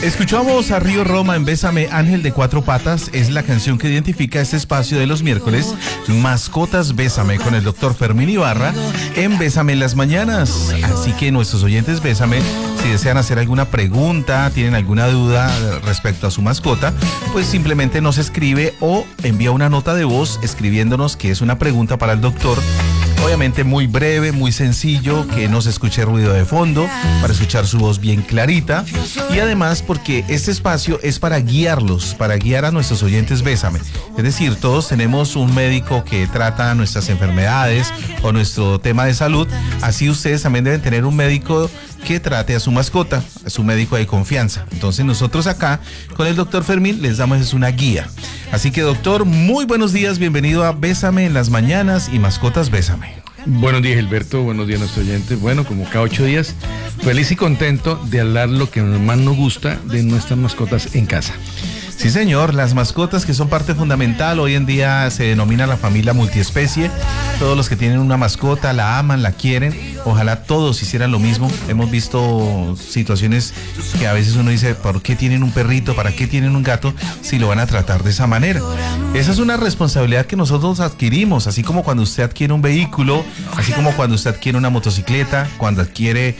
Escuchamos a Río Roma en Bésame, Ángel de Cuatro Patas. Es la canción que identifica este espacio de los miércoles, Mascotas Bésame, con el doctor Fermín Ibarra en Bésame en las mañanas. Así que nuestros oyentes Bésame, si desean hacer alguna pregunta, tienen alguna duda respecto a su mascota, pues simplemente nos escribe o envía una nota de voz escribiéndonos que es una pregunta para el doctor. Obviamente muy breve, muy sencillo, que no se escuche ruido de fondo, para escuchar su voz bien clarita, y además porque este espacio es para guiarlos, para guiar a nuestros oyentes Bésame. Es decir, todos tenemos un médico que trata nuestras enfermedades o nuestro tema de salud, así ustedes también deben tener un médico que trate a su mascota, a su médico de confianza. Entonces nosotros acá con el doctor Fermín les damos una guía. Así que doctor, muy buenos días, bienvenido a Bésame en las mañanas y Mascotas Bésame. Buenos días, Gilberto, buenos días a nuestros oyentes. Bueno, como cada 8 días, feliz y contento de hablar lo que más nos gusta de nuestras mascotas en casa. Sí, señor, las mascotas que son parte fundamental, hoy en día se denomina la familia multiespecie. Todos los que tienen una mascota la aman, la quieren. Ojalá todos hicieran lo mismo. Hemos visto situaciones que a veces uno dice, ¿por qué tienen un perrito? ¿Para qué tienen un gato? Si lo van a tratar de esa manera. Esa es una responsabilidad que nosotros adquirimos, así como cuando usted adquiere un vehículo, así como cuando usted adquiere una motocicleta, cuando adquiere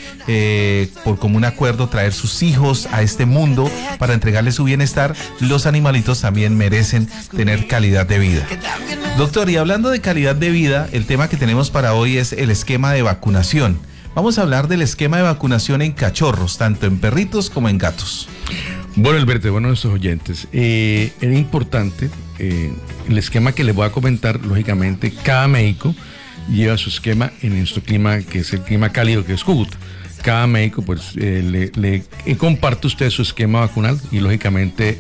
por común acuerdo traer sus hijos a este mundo para entregarles su bienestar. Los animalitos también merecen tener calidad de vida. Doctor, y hablando de calidad de vida, el tema que tenemos para hoy es el esquema de vacunación. Vamos a hablar del esquema de vacunación en cachorros, tanto en perritos como en gatos. Bueno, Alberto, bueno, nuestros oyentes, es importante el esquema que les voy a comentar. Lógicamente, cada médico lleva su esquema en nuestro clima, que es el clima cálido, que es Cúcuta. Cada médico pues le comparte usted su esquema vacunal y lógicamente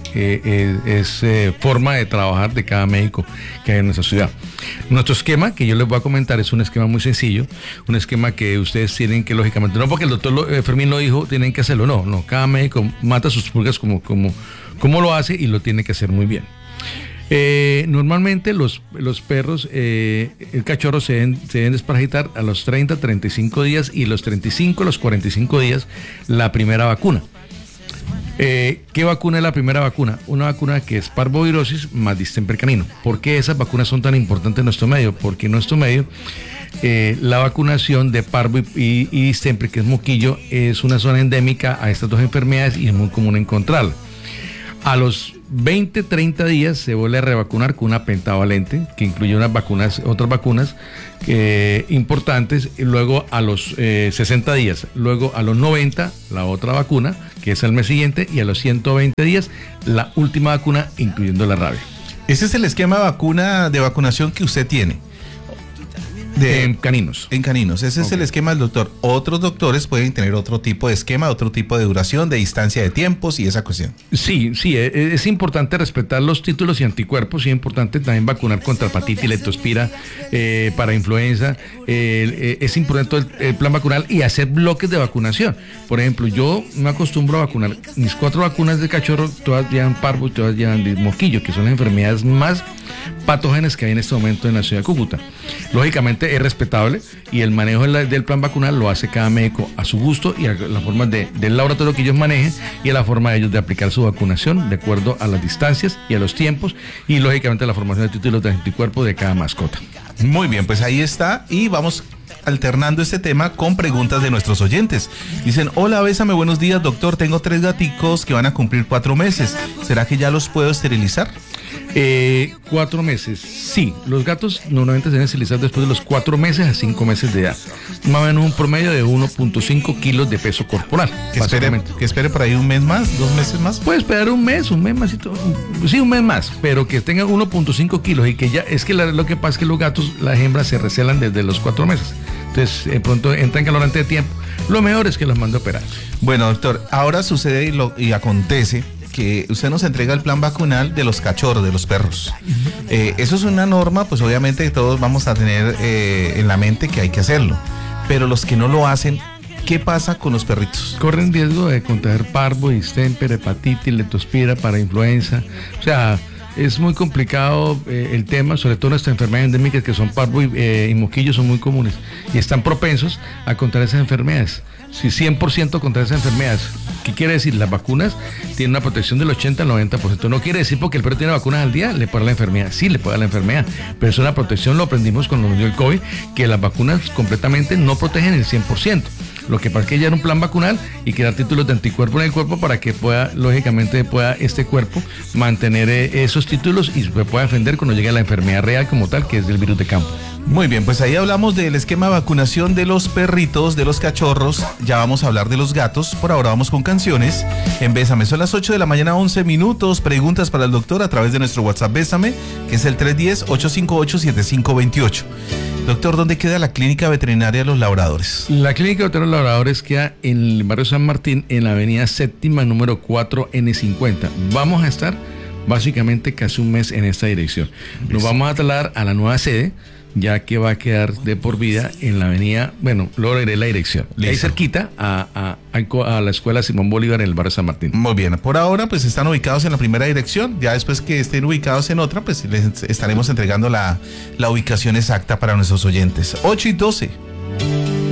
es forma de trabajar de cada médico que hay en nuestra ciudad. Nuestro esquema que yo les voy a comentar es un esquema muy sencillo, un esquema que ustedes tienen que lógicamente, no porque el doctor Fermín lo dijo, tienen que hacerlo, no, cada médico mata sus pulgas como lo hace y lo tiene que hacer muy bien. Normalmente los perros, el cachorro se deben desparasitar a los 30, 35 días y los 35, los 45 días la primera vacuna. ¿Qué vacuna es la primera vacuna? Una vacuna que es parvovirosis más distemper canino. ¿Por qué esas vacunas son tan importantes en nuestro medio? Porque en nuestro medio la vacunación de parvo y distemper, que es moquillo, es una zona endémica a estas dos enfermedades y es muy común encontrarla. A los 20, 30 días se vuelve a revacunar con una pentavalente, que incluye otras vacunas importantes, y luego a los 60 días, luego a los 90 la otra vacuna, que es el mes siguiente, y a los 120 días la última vacuna, incluyendo la rabia. Ese es el esquema de vacunación que usted tiene. En caninos. En caninos, ese es el esquema del doctor. Otros doctores pueden tener otro tipo de esquema, otro tipo de duración, de distancia de tiempos y esa cuestión. Sí, es importante respetar los títulos y anticuerpos, y es importante también vacunar contra hepatitis, leptospira, para influenza. Es importante el plan vacunal y hacer bloques de vacunación. Por ejemplo, yo me acostumbro a vacunar mis 4 vacunas de cachorro, todas llevan parvo y todas llevan mosquillo, que son las enfermedades más patógenas que hay en este momento en la ciudad de Cúcuta. Lógicamente es respetable y el manejo del plan vacunal lo hace cada médico a su gusto y a la forma del laboratorio que ellos manejen y a la forma de ellos de aplicar su vacunación de acuerdo a las distancias y a los tiempos y lógicamente a la formación de títulos de anticuerpo de cada mascota. Muy bien, pues ahí está y vamos alternando este tema con preguntas de nuestros oyentes. Dicen, hola Bésame, buenos días doctor, tengo 3 gaticos que van a cumplir 4 meses. ¿Será que ya los puedo esterilizar? 4 meses, sí. Los gatos normalmente se deben esterilizar después de los 4 meses a 5 meses de edad. Más o menos un promedio de 1.5 kilos de peso corporal. Que espere por ahí un mes más, 2 meses más. Puede esperar un mes más, sí, un mes más, pero que tenga 1.5 kilos y que ya, es que lo que pasa es que los gatos, las hembras se recelan desde los 4 meses. Entonces, pronto entra en calor antes de tiempo. Lo mejor es que los mande a operar. Bueno, doctor, ahora sucede y acontece que usted nos entrega el plan vacunal de los cachorros, de los perros. Eso es una norma, pues obviamente todos vamos a tener en la mente que hay que hacerlo. Pero los que no lo hacen, ¿qué pasa con los perritos? Corren riesgo de contraer parvo, distemper, hepatitis, leptospira, para influenza. O sea, es muy complicado el tema, sobre todo nuestras enfermedades endémicas que son parvo y moquillo son muy comunes y están propensos a contraer esas enfermedades. Sí, 100% contra esas enfermedades. ¿Qué quiere decir? Las vacunas tienen una protección del 80 al 90%. No quiere decir porque el perro tiene vacunas al día, le puede dar la enfermedad. Sí, le puede dar la enfermedad, pero es una protección, lo aprendimos cuando nos dio el COVID, que las vacunas completamente no protegen el 100%. Lo que pasa es que ya era un plan vacunal y crear títulos de anticuerpo en el cuerpo para que pueda, lógicamente, pueda este cuerpo mantener esos títulos y se pueda defender cuando llegue a la enfermedad real como tal, que es el virus de campo. Muy bien, pues ahí hablamos del esquema de vacunación de los perritos, de los cachorros. Ya vamos a hablar de los gatos. Por ahora vamos con canciones. En Bésame son las 8 de la mañana, 11 minutos. Preguntas para el doctor a través de nuestro WhatsApp Bésame, que es el 310-858-7528. Doctor, ¿dónde queda la clínica veterinaria de los labradores? La clínica veterinaria de los labradores queda en el barrio San Martín, en la avenida séptima, número 4N50. Vamos a estar básicamente casi un mes en esta dirección. Nos vamos a trasladar a la nueva sede, ya que va a quedar de por vida en la avenida, bueno, luego diré la dirección. Listo. Ahí cerquita a la escuela Simón Bolívar en el barrio San Martín. Muy bien, por ahora pues están ubicados en la primera dirección. Ya después que estén ubicados en otra, pues les estaremos entregando la ubicación exacta para nuestros oyentes. 8:12.